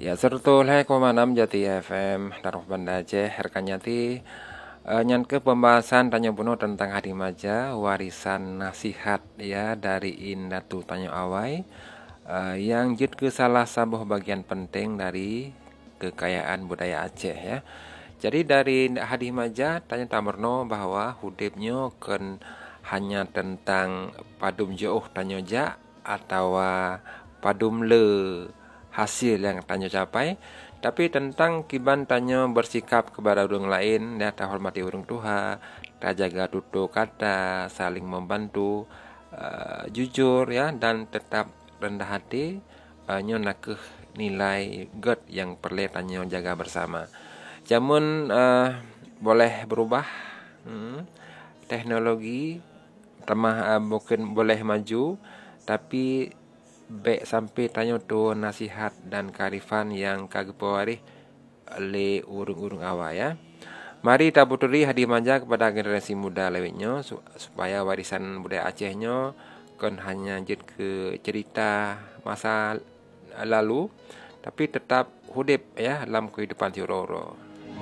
Ya sertul hai komanam Jati FM Daruh Banda Aceh Herkanya ti nyan ke pembahasan tanya bunuh tentang Hadi Maja warisan nasihat ya dari Indatu Tanyo Awai yang jid ke salah sabuh bagian penting dari kekayaan budaya Aceh ya. Jadi dari Hadi Maja tanya tamerno bahwa hudipnya kan hanya tentang padum jauh tanyo ja atau padum le hasil yang tanyo capai, tapi tentang kiban tanyo bersikap kepada orang lain ya, tak hormati orang tua, tak jaga tutur kata, saling membantu, jujur ya, dan tetap rendah hati, nyo nakeh nilai God yang perlu tanyo jaga bersama. Jamun boleh berubah, teknologi mungkin boleh maju, tapi baik sampai tanyo tu nasihat dan kearifan yang kagepawari le urung-urung awal ya. Mari kita puturi Hadi Maja kepada generasi muda lewitnya supaya warisan budaya Acehnya kan hanya jid ke cerita masa lalu, tapi tetap hudip ya dalam kehidupan sioro-oro.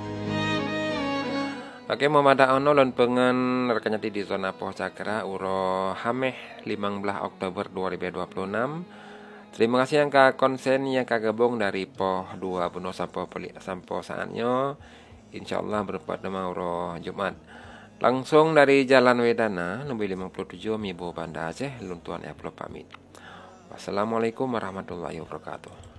Oke, memada ono lon pengen rekannya di zona Poh Cakra uro Hameh 15 Oktober 2026. Terima kasih yang konsen yang gabung dari Poh 2 Buno sampo saatnya. Insyaallah berempat nama uro Jumat. Langsung dari Jalan Wedana nomor 57 Mibo Banda Aceh, Luntuan Eplo pamit. Wassalamualaikum warahmatullahi wabarakatuh.